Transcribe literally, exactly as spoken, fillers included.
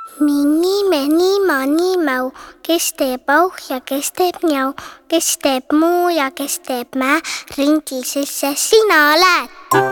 Mini, meni, mani, mäu, kes teeb auh ja kes teeb njau, kes teeb muu ja kes teeb mä, ringil sisse sina lähed.